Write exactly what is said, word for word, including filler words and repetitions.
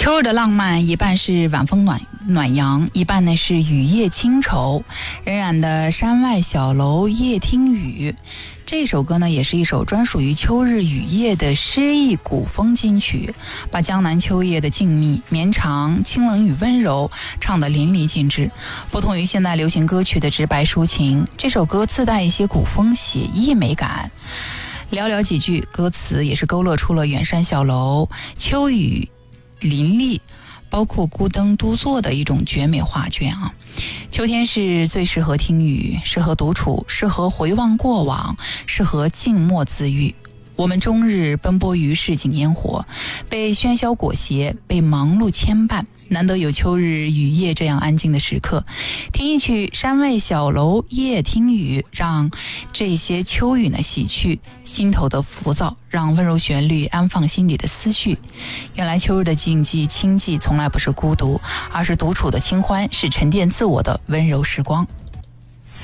秋日的浪漫，一半是晚风暖暖阳，一半呢是雨夜清愁。冉冉的山外小楼夜听雨，这首歌呢也是一首专属于秋日雨夜的诗意古风金曲，把江南秋夜的静谧、绵长、清冷与温柔唱得淋漓尽致。不同于现代流行歌曲的直白抒情，这首歌自带一些古风写意美感。寥寥几句歌词也是勾勒出了远山小楼、秋雨林立，包括孤灯独坐的一种绝美画卷啊！秋天是最适合听雨，适合独处，适合回望过往，适合静默自愈。我们终日奔波于市井烟火，被喧嚣裹挟，被忙碌牵绊，难得有秋日雨夜这样安静的时刻，听一曲山外小楼夜听雨，让这些秋雨呢洗去心头的浮躁，让温柔旋律安放心底的思绪。原来秋日的静寂清寂从来不是孤独，而是独处的清欢，是沉淀自我的温柔时光。